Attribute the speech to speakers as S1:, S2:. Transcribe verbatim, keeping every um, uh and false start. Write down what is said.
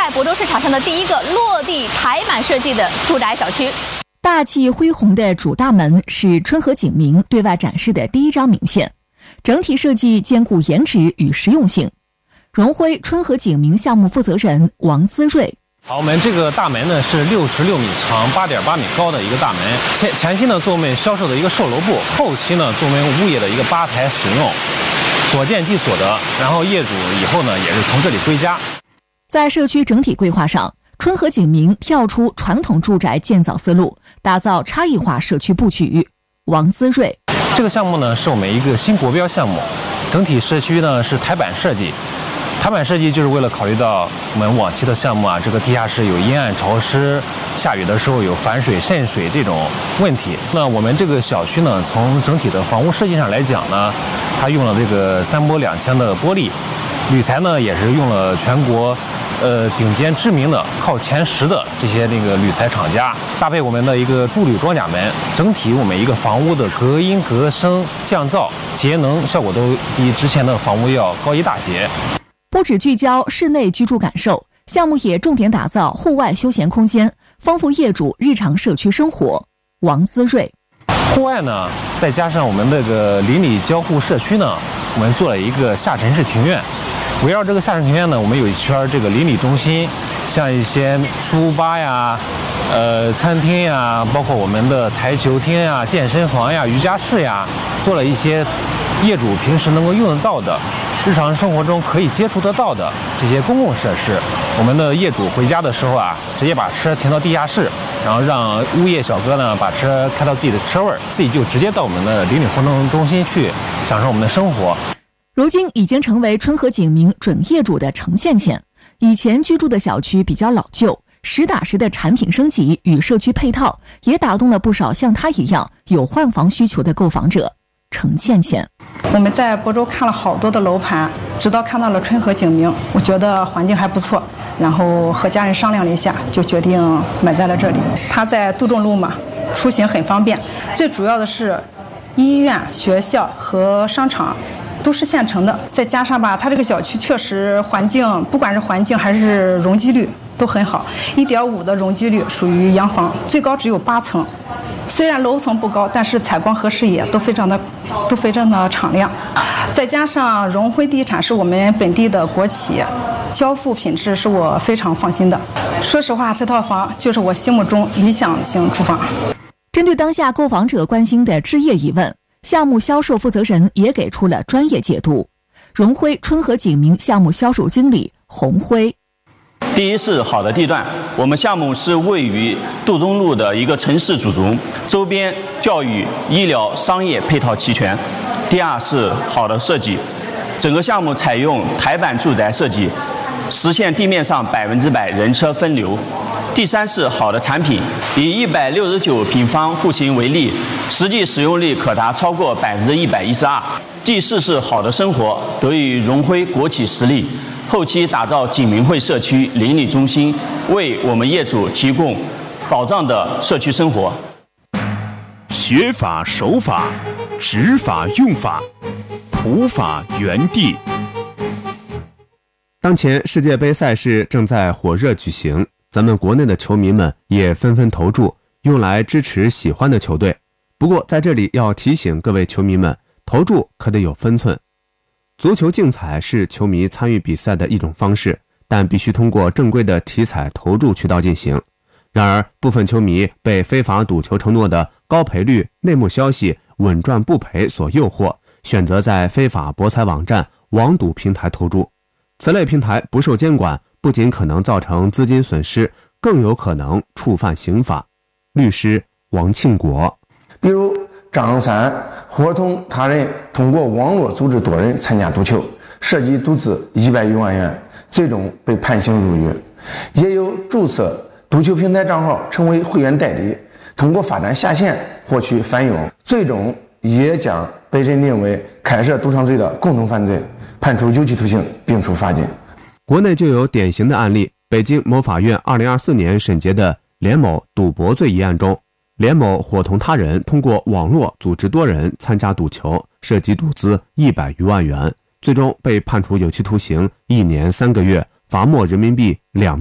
S1: 在亳州市场上的第一个落地台版设计的住宅小区。
S2: 大气恢宏的主大门是春和景明对外展示的第一张名片，整体设计兼顾颜值与实用性。荣辉春和景明项目负责人王思睿。
S3: 好，我们这个大门呢是六十六米长、八点八米高的一个大门。前前期呢做我们销售的一个售楼部，后期呢做我们物业的一个吧台使用，所见即所得。然后业主以后呢也是从这里归家。
S2: 在社区整体规划上，春和景明跳出传统住宅建造思路，打造差异化社区布局。王思睿，
S3: 这个项目呢是我们一个新国标项目，整体社区呢是台版设计。台版设计就是为了考虑到我们往期的项目啊，这个地下室有阴暗潮湿，下雨的时候有反水渗水这种问题。那我们这个小区呢，从整体的房屋设计上来讲呢，它用了这个三玻两腔的玻璃，铝材呢也是用了全国呃顶尖知名的靠前十的这些那个铝材厂家，搭配我们的一个铸铝装甲门，整体我们一个房屋的隔音、隔声、降噪、节能效果都比之前的房屋要高一大截。
S2: 不只聚焦室内居住感受，项目也重点打造户外休闲空间，丰富业主日常社区生活。王思睿，
S3: 户外呢，再加上我们这个邻里交互社区呢，我们做了一个下沉式庭院。围绕这个下沉庭院呢，我们有一圈这个邻里中心，像一些书吧呀、呃餐厅呀，包括我们的台球厅呀、健身房呀、瑜伽室呀，做了一些业主平时能够用得到的。日常生活中可以接触得到的这些公共设施，我们的业主回家的时候啊，直接把车停到地下室，然后让物业小哥呢把车开到自己的车位，自己就直接到我们的邻里活动中心去享受我们的生活。
S2: 如今已经成为春和景明准业主的程倩倩。以前居住的小区比较老旧，实打实的产品升级与社区配套，也打动了不少像她一样有换房需求的购房者。程倩倩，
S4: 我们在亳州看了好多的楼盘，直到看到了春和景明，我觉得环境还不错，然后和家人商量了一下，就决定买在了这里。它在杜仲路嘛，出行很方便，最主要的是医院、学校和商场都是现成的，再加上吧，它这个小区确实环境，不管是环境还是容积率都很好， 一点五 的容积率，属于洋房，最高只有八层。虽然楼层不高，但是采光和视野都非常的都非常的敞亮。再加上荣辉地产是我们本地的国企，交付品质是我非常放心的。说实话，这套房就是我心目中理想型住房。
S2: 针对当下购房者关心的置业疑问，项目销售负责人也给出了专业解读。荣辉春和景明项目销售经理洪辉，
S5: 第一是好的地段，我们项目是位于杜中路的一个城市主轴，周边教育、医疗、商业配套齐全。第二是好的设计，整个项目采用台版住宅设计，实现地面上百分之百人车分流。第三是好的产品，以一百六十九平方户型为例，实际使用率可达超过百分之一百一十二。第四是好的生活，得益于荣辉国企实力，后期打造景明汇社区邻里中心，为我们业主提供保障的社区生活。
S6: 学法守法，执法用法，普法原地。当前世界杯赛事正在火热举行，咱们国内的球迷们也纷纷投注，用来支持喜欢的球队。不过在这里要提醒各位球迷们，投注可得有分寸。足球竞彩是球迷参与比赛的一种方式，但必须通过正规的体彩投注渠道进行。然而部分球迷被非法赌球承诺的高赔率、内幕消息、稳赚不赔所诱惑，选择在非法博彩网站、网赌平台投注。此类平台不受监管，不仅可能造成资金损失，更有可能触犯刑法。律师王庆国，
S7: 比如张三伙同他人通过网络组织多人参加赌球，涉及赌资一百余万元，最终被判刑入狱。也有注册赌球平台账号成为会员代理，通过发展下线获取返佣，最终也将被认定为开设赌场罪的共同犯罪，判处有期徒刑并处罚金。
S6: 国内就有典型的案例，北京某法院二零二四年审结的连某赌博罪一案中，连某伙同他人通过网络组织多人参加赌球，涉及赌资一百余万元，最终被判处有期徒刑一年三个月，罚没人民币两